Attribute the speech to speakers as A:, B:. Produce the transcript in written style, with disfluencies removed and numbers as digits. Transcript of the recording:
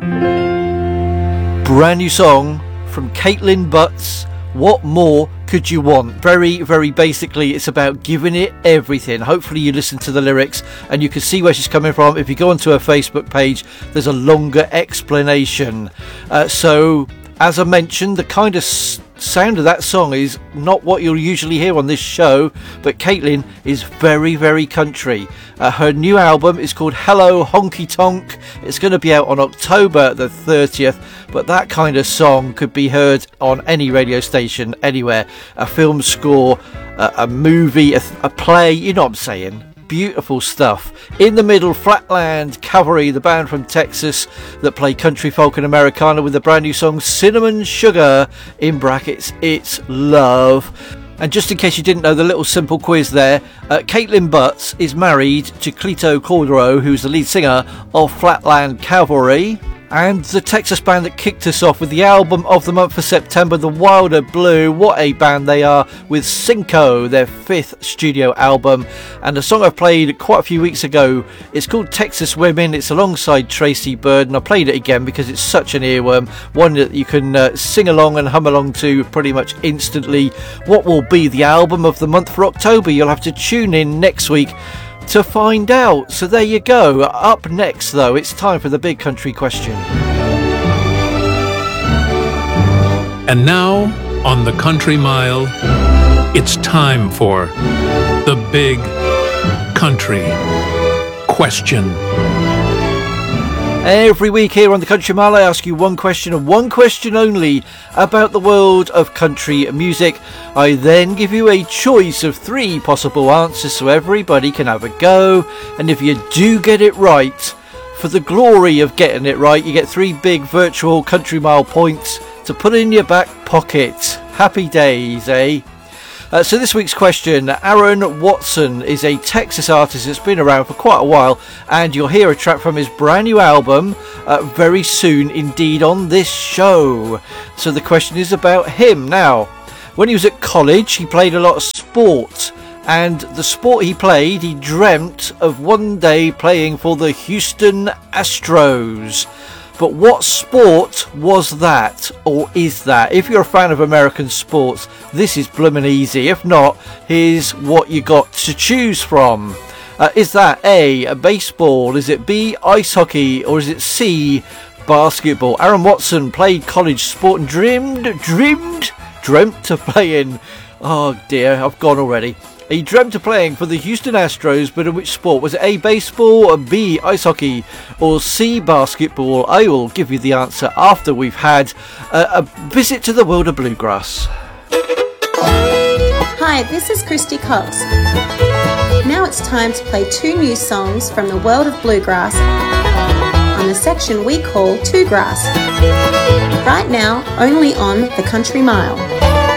A: Brand new song from Caitlin Butts. What more could you want? Very, very basically, it's about giving it everything. Hopefully you listen to the lyrics and you can see where she's coming from. If you go onto her Facebook page, there's a longer explanation. So, as I mentioned, the kind of sound of that song is not what you'll usually hear on this show, but Caitlin is very, very country. Her new album is called Hello Honky Tonk. It's going to be out on October the 30th, but that kind of song could be heard on any radio station anywhere. A film score, a movie, a play, you know what I'm saying. Beautiful stuff. In the middle, Flatland Cavalry, the band from Texas that play country, folk and Americana, with the brand new song Cinnamon Sugar, in brackets, It's Love. And just in case you didn't know, the little simple quiz there, Caitlin Butts is married to Cleto Cordero, who's the lead singer of Flatland Cavalry, and the Texas band that kicked us off with the album of the month for September, The Wilder Blue. What a band they are, with Cinco, their 5th studio album. And the song I played quite a few weeks ago, it's called Texas Women. It's alongside Tracy Bird, and I played it again because it's such an earworm, one that you can sing along and hum along to pretty much instantly. What will be the album of the month for October? You'll have to tune in next week to find out. So there you go. Up next though, it's time for the big country question.
B: And now on the Country Mile, it's time for the big country question.
A: Every week here on the Country Mile, I ask you one question and one question only about the world of country music. I then give you a choice of 3 possible answers so everybody can have a go. And if you do get it right, for the glory of getting it right, you get 3 big virtual Country Mile points to put in your back pocket. Happy days, eh? So this week's question, Aaron Watson is a Texas artist that's been around for quite a while, and you'll hear a track from his brand new album very soon indeed on this show. So the question is about him. Now, when he was at college, he played a lot of sport, and the sport he played, he dreamt of one day playing for the Houston Astros. But what sport was that, or is that? If you're a fan of American sports, this is bloomin' easy. If not, here's what you got to choose from. Is that A, baseball? Is it B, ice hockey? Or is it C, basketball? Aaron Watson played college sport and dreamt of playing... Oh dear, I've gone already. He dreamt of playing for the Houston Astros, but in which sport? Was it A, baseball, or B, ice hockey, or C, basketball? I will give you the answer after we've had a visit to the world of bluegrass.
C: Hi, this is Christy Cox. Now it's time to play 2 new songs from the world of bluegrass on the section we call Two Grass. Right now, only on the Country Mile.